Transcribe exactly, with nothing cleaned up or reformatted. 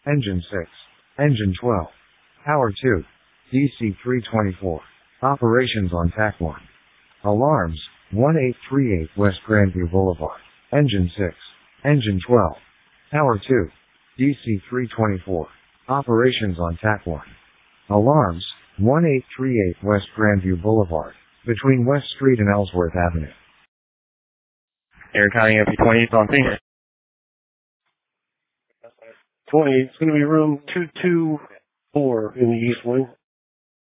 Engine six. Engine twelve. Power two. D C three twenty-four. Operations on T A C one. Alarms, one eight three eight West Grandview Boulevard. Engine six. Engine twelve. Power two. D C three twenty-four. Operations on T A C one. Alarms, one eight three eight West Grandview Boulevard, between West Street and Ellsworth Avenue. Air County M P twenty is on scene. twenty, it's going to be room two two four in the East Wing.